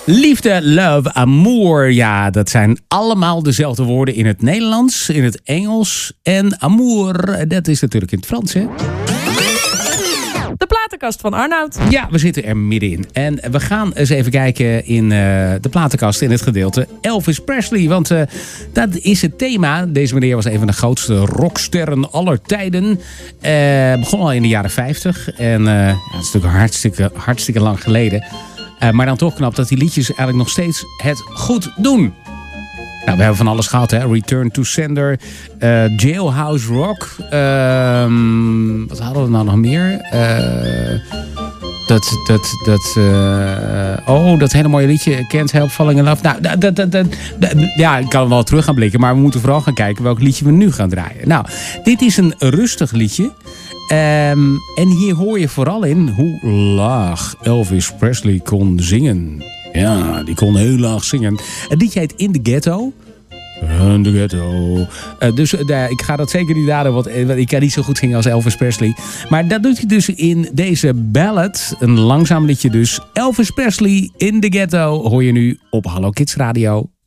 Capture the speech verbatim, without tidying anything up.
Liefde, love, amour. Ja, dat zijn allemaal dezelfde woorden in het Nederlands, in het Engels. En amour, dat is natuurlijk in het Frans, hè? De platenkast van Arnoud. Ja, we zitten er middenin. En we gaan eens even kijken in uh, de platenkast in het gedeelte Elvis Presley. Want uh, dat is het thema. Deze meneer was een van de grootste rocksterren aller tijden. Uh, begon al in de jaren vijftig. En uh, ja, dat is natuurlijk hartstikke, hartstikke lang geleden. Uh, maar dan toch knap dat die liedjes eigenlijk nog steeds het goed doen. Nou, we hebben van alles gehad, hè. Return to Sender, uh, Jailhouse Rock. Uh, wat hadden we nou nog meer? Uh, dat, dat, dat, uh, oh, dat hele mooie liedje, Can't Help Falling in Love. Nou, dat, dat, dat, dat, ja, ik kan wel terug gaan blikken, maar we moeten vooral gaan kijken welk liedje we nu gaan draaien. Nou, dit is een rustig liedje. Um, en hier hoor je vooral in hoe laag Elvis Presley kon zingen. Ja, die kon heel laag zingen. Het liedje heet In the Ghetto. In the Ghetto. Uh, dus uh, ik ga dat zeker niet raden, want uh, ik kan niet zo goed zingen als Elvis Presley. Maar dat doet hij dus in deze ballad. Een langzaam liedje dus. Elvis Presley, In the Ghetto, hoor je nu op Hallo Kids Radio.